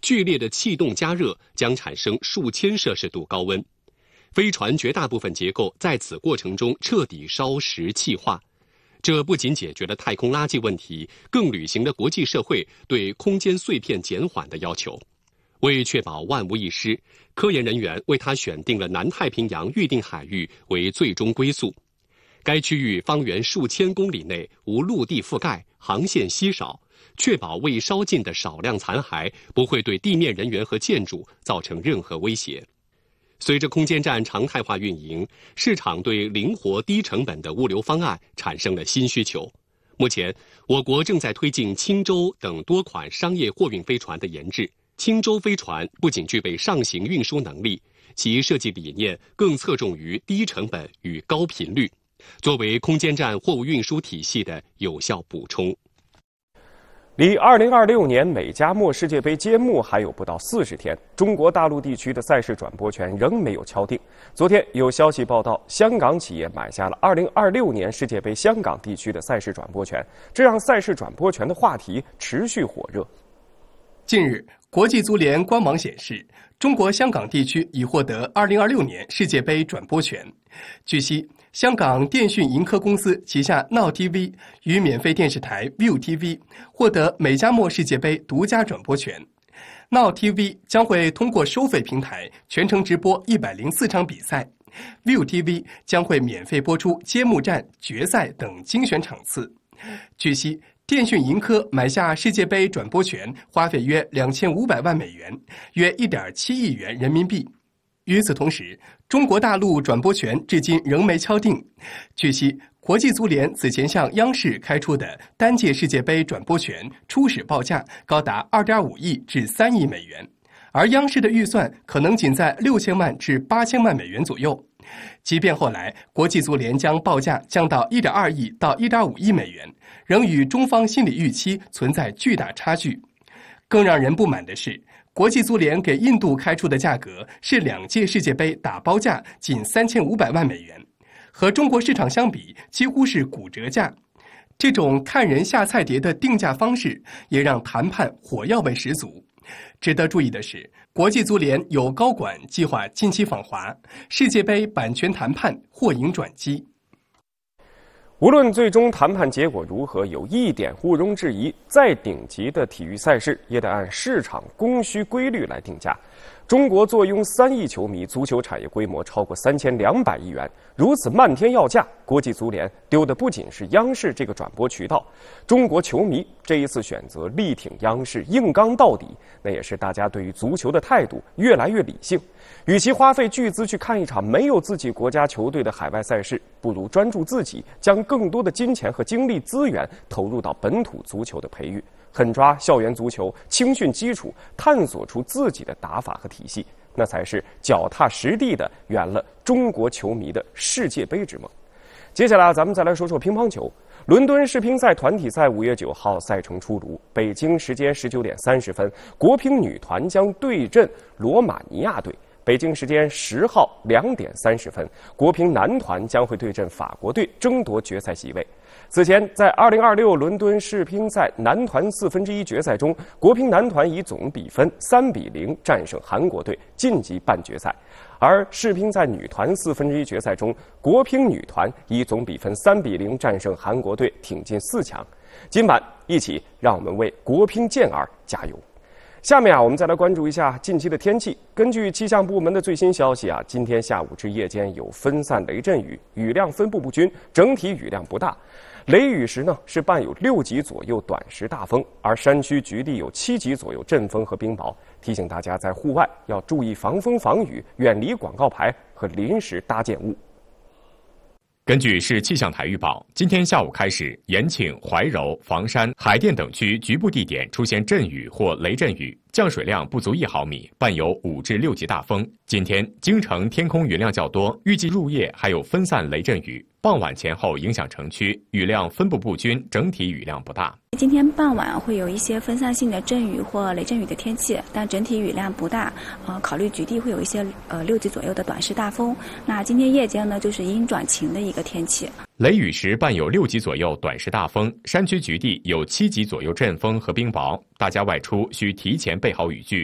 剧烈的气动加热将产生数千摄氏度高温。飞船绝大部分结构在此过程中彻底烧蚀气化。这不仅解决了太空垃圾问题，更履行了国际社会对空间碎片减缓的要求。为确保万无一失，科研人员为它选定了南太平洋预定海域为最终归宿。该区域方圆数千公里内无陆地覆盖，航线稀少，确保未烧尽的少量残骸不会对地面人员和建筑造成任何威胁。随着空间站常态化运营，市场对灵活低成本的物流方案产生了新需求。目前，我国正在推进轻舟等多款商业货运飞船的研制。轻舟飞船不仅具备上行运输能力，其设计理念更侧重于低成本与高频率，作为空间站货物运输体系的有效补充。 离2026年美加墨世界杯揭幕还有不到40天，中国大陆地区的赛事转播权仍没有敲定。昨天有消息报道，香港企业买下了2026年世界杯香港地区的赛事转播权，这让赛事转播权的话题持续火热。 近日，国际足联官网显示，中国香港地区已获得2026年世界杯转播权。据悉，香港电讯盈科公司旗下 Now TV 与免费电视台 ViuTV 获得美加墨世界杯独家转播权。Now TV 将会通过收费平台全程直播104场比赛 ，ViuTV 将会免费播出揭幕战、决赛等精选场次。据悉，电讯盈科买下世界杯转播权花费约2500万美元，约1.7亿元人民币。与此同时，中国大陆转播权至今仍没敲定。据悉，国际足联此前向央视开出的单届世界杯转播权初始报价高达2.5亿至3亿美元，而央视的预算可能仅在6000万至8000万美元左右。即便后来国际足联将报价降到1.2亿到1.5亿美元，仍与中方心理预期存在巨大差距。更让人不满的是，国际足联给印度开出的价格是2届世界杯打包价仅3500万美元，和中国市场相比几乎是骨折价。这种看人下菜碟的定价方式也让谈判火药味十足。值得注意的是，国际足联有高管计划近期访华，世界杯版权谈判或迎转机。 无论最终谈判结果如何，有一点毋庸置疑，再顶级的体育赛事也得按市场供需规律来定价。中国坐拥3亿球迷，足球产业规模超过3200亿元，如此漫天要价，国际足联丢的不仅是央视这个转播渠道，中国球迷这一次选择力挺央视，硬刚到底，那也是大家对于足球的态度越来越理性。与其花费巨资去看一场没有自己国家球队的海外赛事，不如专注自己，将更多的金钱和精力资源投入到本土足球的培育，狠抓校园足球，青训基础，探索出自己的打法和体系，那才是脚踏实地的圆了中国球迷的世界杯之梦。接下来咱们再来说说乒乓球。伦敦世乒赛团体赛5月9号赛程出炉，北京时间19点30分，国乒女团将对阵罗马尼亚队。北京时间10号2点30分，国乒男团将会对阵法国队，争夺决赛席位。此前，在2026伦敦世乒赛男团1/4决赛中，国乒男团以总比分3-0战胜韩国队，晋级半决赛；而世乒赛女团1/4决赛中，国乒女团以总比分3-0战胜韩国队，挺进4强。今晚一起让我们为国乒健儿加油！下面我们再来关注一下近期的天气。根据气象部门的最新消息今天下午至夜间有分散雷阵雨，雨量分布不均，整体雨量不大。雷雨时是伴有6级左右短时大风，而山区局地有7级左右阵风和冰雹。提醒大家在户外要注意防风防雨，远离广告牌和临时搭建物。 根据市气象台预报，今天下午开始，延庆、怀柔、房山、海淀等区局部地点出现阵雨或雷阵雨，降水量不足1毫米，伴有5至6级大风。今天京城天空云量较多，预计入夜还有分散雷阵雨，傍晚前后影响城区，雨量分布不均，整体雨量不大。 今天傍晚会有一些分散性的阵雨或雷阵雨的天气，但整体雨量不大。考虑局地会有一些6级左右的短时大风。那今天夜间呢，就是阴转晴的一个天气。 雷雨时伴有6级左右短时大风，山区局地有7级左右阵风和冰雹，大家外出需提前备好雨具。